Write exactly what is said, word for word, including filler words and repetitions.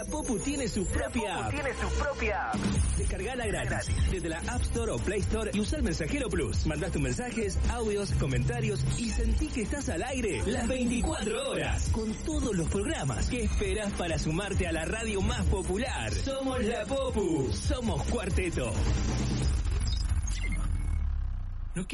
La Popu tiene su propia app. tiene su propia app. Descargala gratis desde la App Store o Play Store y usa el Mensajero Plus. Mandás tus mensajes, audios, comentarios y sentí que estás al aire las veinticuatro horas con todos los programas. ¿Qué esperas para sumarte a la radio más popular? Somos La Popu. Somos Cuarteto.